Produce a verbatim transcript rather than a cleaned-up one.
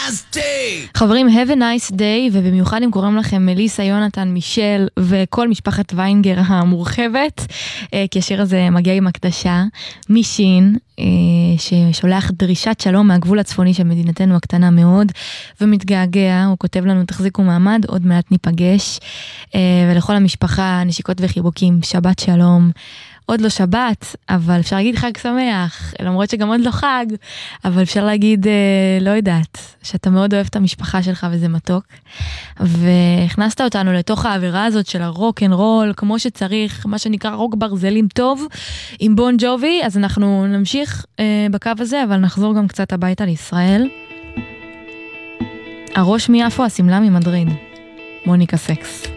nice day. חברים, have a nice day, ובמיוחד אם קוראים לכם מליסה, יונתן, מישל וכל משפחת ויינגר המורחבת, כי השיר הזה מגיע עם הקדשה משין, ששולח דרישת שלום מהגבול הצפוני של מדינתנו הקטנה מאוד, ומתגעגע, הוא כותב לנו תחזיקו מעמד, עוד מעט ניפגש, ולכל המשפחה נשיקות וחיבוקים, שבת שלום. עוד לא שבת, אבל אפשר להגיד חג שמח, למרות שגם עוד לא חג, אבל אפשר להגיד, אה, לא יודעת, שאתה מאוד אוהב את המשפחה שלך וזה מתוק, והכנסת אותנו לתוך האווירה הזאת של הרוק אנד רול, כמו שצריך, מה שנקרא רוק ברזלים טוב, עם בון ג'ובי, אז אנחנו נמשיך אה, בקו הזה, אבל נחזור גם קצת הביתה לישראל. הראש מיפו, הסמלה ממדריד, מוניקה סקס.